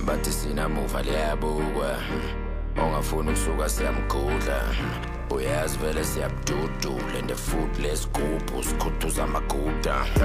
bathi sinamuva liyabukwa ongafuni ukusuka siyamgudla uyazi vele siyabududula and the food lesigubhu sikhuthuza amaguda